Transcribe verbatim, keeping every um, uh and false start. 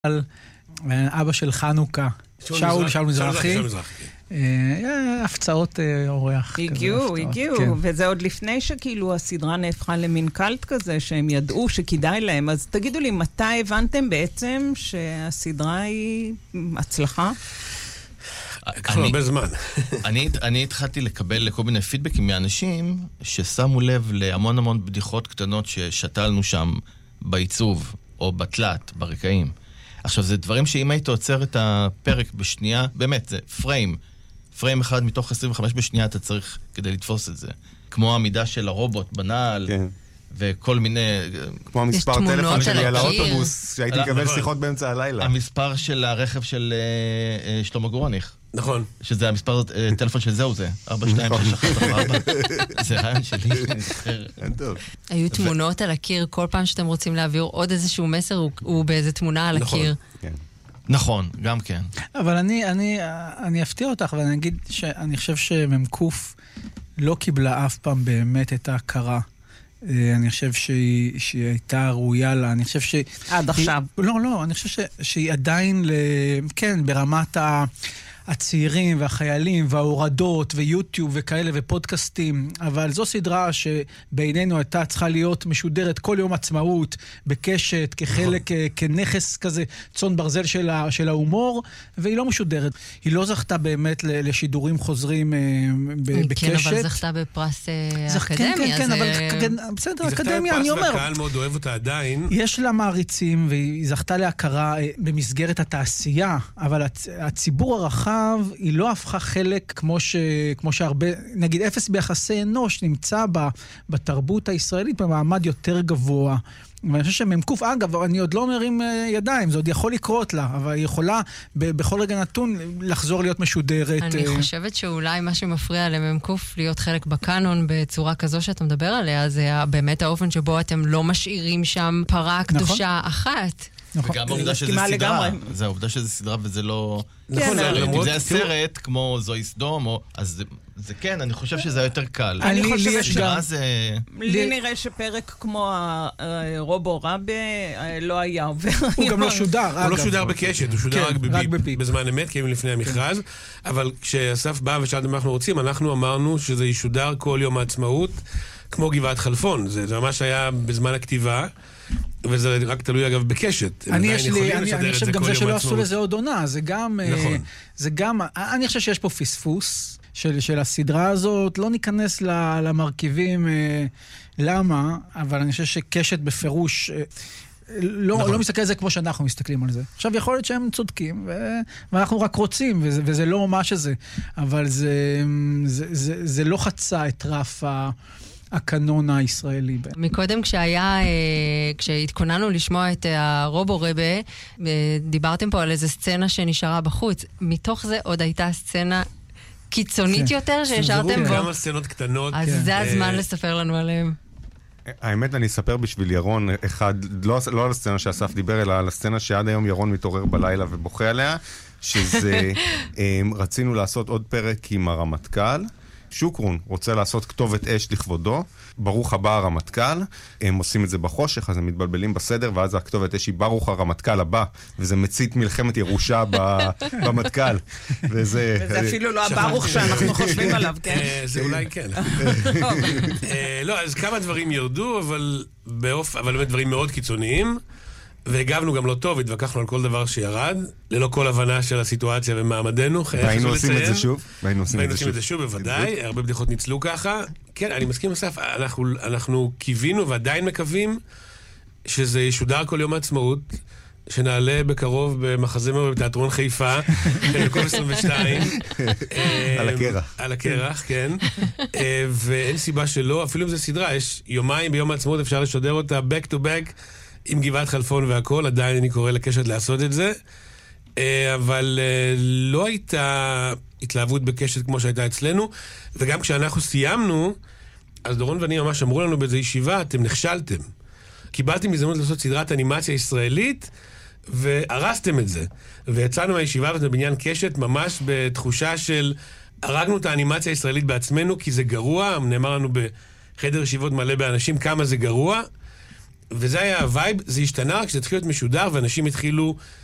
אבא של חנוכה, שאול, שאול מזרחי. הפצעות אורח. הגיעו, הגיעו, וזה עוד לפני שכאילו הסדרה נהפכה למין קלט כזה, שהם ידעו שכדאי להם. אז תגידו לי, מתי הבנתם בעצם שהסדרה היא הצלחה? כבר הרבה זמן. אני התחלתי לקבל כל מיני פידבקים מאנשים ששמו לב להמון המון בדיחות קטנות ששתלנו שם בעיצוב או בתלת, ברקעים. עכשיו, זה דברים שאם היית עוצר את הפרק בשנייה, באמת, זה פריים. פריים אחד מתוך עשרים וחמש בשנייה אתה צריך כדי לתפוס את זה. כמו העמידה של הרובוט בנעל, כן. וכל מיני... כמו המספר טלפון שלי על האוטובוס, שהייתי מקבל שיחות באמצע הלילה. המספר של הרכב של uh, שלמה גורוניך. נכון. שזה המספר uh, טלפון של זהו זה. ארבע שתיים שש אחת ארבע. זה רעיון שלי, אני זוכר. אין טוב. היו תמונות על הקיר, כל פעם שאתם רוצים להעביר עוד איזשהו מסר, הוא, הוא באיזה תמונה על הקיר. כן. נכון, גם כן. אבל אני, אני, אני אפתיע אותך, ואני אגיד שאני חושב שממקוף לא קיבלה אף פעם באמת את ההכרה. אני חושב שהיא, שהיא הייתה ראויה לה, אני חושב שהיא... עד עכשיו. לא, לא, אני חושב ש, שהיא עדיין, ל, כן, ברמת ה... הצעירים והחיילים וההורדות ויוטיוב וכאלה ופודקאסטים, אבל זו סדרה שבינינו הייתה צריכה להיות משודרת כל יום עצמאות, בקשת, כחלק, כנכס כזה, צאן ברזל של, ה, של ההומור, והיא לא משודרת. היא לא זכתה באמת לשידורים חוזרים בקשת. כן, אבל זכתה בפרס האקדמיה. כן, כן, אבל בסדר, האקדמיה, אני אומר. היא זכתה בפרס והקהל מאוד אוהב אותה עדיין. יש לה מעריצים, והיא זכתה להכרה במסגרת התעשייה, אבל הציבור הרחב היא לא הפכה חלק כמו, ש, כמו שהרבה, נגיד אפס ביחסי אנוש נמצא ב, בתרבות הישראלית במעמד יותר גבוה. ואני חושב שממקוף, אגב, אני עוד לא מרים ידיים, זה עוד יכול לקרות לה, אבל היא יכולה ב, בכל רגע נתון לחזור להיות משודרת. אני חושבת שאולי מה שמפריע לממקוף להיות חלק בקאנון בצורה כזו שאתה מדבר עליה, זה באמת האופן שבו אתם לא משאירים שם פרה קדושה אחת. וגם העובדה שזה סדרה, זה העובדה שזה סדרה וזה לא... נכון, אם זה הסרט, כמו זוהי סדום, אז זה כן, אני חושב שזה יותר קל. אני חושבת שגם... לי נראה שפרק כמו רובו רבי לא היה עובר. הוא גם לא שודר. הוא לא שודר בקשת, הוא שודר רק בביפ, בזמן אמת, כי הם לפני המכרז. אבל כשאסף בא ושאלתם מה אנחנו רוצים, אנחנו אמרנו שזה ישודר כל יום העצמאות, כמו גבעת חלפון. זה ממש היה בזמן הכתיבה. וזה רק תלוי אגב בקשת. אני יש לי, אני, אני חושב גם זה שלא עשו לזה עוד עונה, זה גם, נכון. זה גם, אני חושב שיש פה פספוס של, של הסדרה הזאת, לא ניכנס למרכיבים למה, אבל אני חושב שקשת בפירוש לא, נכון. לא מסתכל על זה כמו שאנחנו מסתכלים על זה. עכשיו יכול להיות שהם צודקים, ו... ואנחנו רק רוצים, וזה, וזה לא ממש זה, אבל זה, זה, זה, זה לא חצה את רף ה... הקנון הישראלי. מקודם כשהיה, כשהתכוננו לשמוע את הרובו רבה, דיברתם פה על איזו סצנה שנשארה בחוץ. מתוך זה עוד הייתה סצנה קיצונית יותר שהשארתם בו. כמה סצנות קטנות. אז זה הזמן לספר לנו עליהם. האמת, אני אספר בשביל ירון אחד, לא על הסצנה שאסף דיבר, אלא על הסצנה שעד היום ירון מתעורר בלילה ובוכה עליה, שזה רצינו לעשות עוד פרק עם הרמטכ"ל, שוקרון רוצה לעשות כתובת אש לכבודו, ברוך הבא הרמטכ"ל, הם עושים את זה בחושך, אז הם מתבלבלים בסדר, ואז הכתובת אש היא ברוך הרמטכ"ל הבא, וזה מצית מלחמת ירושה במטכ"ל. וזה אפילו לא הברוך שאנחנו חושבים עליו, כן? זה אולי כן. לא, אז כמה דברים ירדו, אבל באמת דברים מאוד קיצוניים, והגבנו גם לא טוב, התווכחנו על כל דבר שירד, ללא כל הבנה של הסיטואציה ומעמדנו. והיינו עושים את זה שוב. והיינו עושים את זה שוב, בוודאי. הרבה בדיחות ניצלו ככה. כן, אני מסכים אסף, אנחנו קיווינו ועדיין מקווים שזה ישודר כל יום העצמאות, שנעלה בקרוב במחזמר בתיאטרון חיפה, בקום עשרים ושתיים. על הקרח. על הקרח, כן. ואין סיבה שלא, אפילו אם זה סדרה, יש יומיים ביום העצמאות, אפשר לשדר אותה back to back, עם גבעת חלפון והכל, עדיין אני קורא לקשת לעשות את זה, אבל לא הייתה התלהבות בקשת כמו שהייתה אצלנו, וגם כשאנחנו סיימנו, אז דורון ואני ממש אמרו לנו באיזו ישיבה, אתם נכשלתם. קיבלתם הזדמנות לעשות סדרת אנימציה ישראלית, והרסתם את זה. ויצאנו מהישיבה הזאת בבניין קשת, ממש בתחושה של, הרגנו את האנימציה הישראלית בעצמנו, כי זה גרוע, נאמר לנו בחדר ישיבות מלא באנשים, כמה זה גרוע, וזה היה הווייב, זה השתנה רק כשזה התחיל להיות משודר, ואנשים התחילו